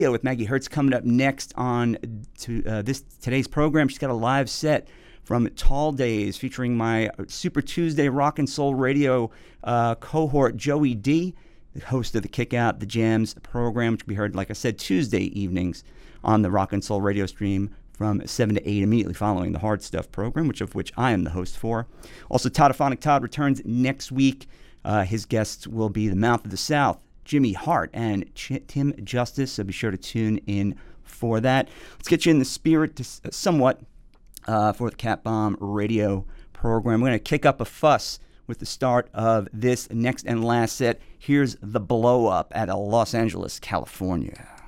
with Maggie Hertz coming up next on today's program. She's got a live set from Tall Days featuring my Super Tuesday Rock and Soul Radio cohort, Joey D., the host of the Kick Out the Jams program, which can be heard, like I said, Tuesday evenings on the Rock and Soul Radio stream from 7 to 8 immediately following the Hard Stuff program, which I am the host for. Also, Toddophonic Todd returns next week. His guests will be the Mouth of the South, Jimmy Hart, and Tim Justice, so be sure to tune in for that. Let's get you in the spirit somewhat for the Cat Bomb radio program. We're going to kick up a fuss with the start of this next and last set. Here's The Blow Up out of Los Angeles, California.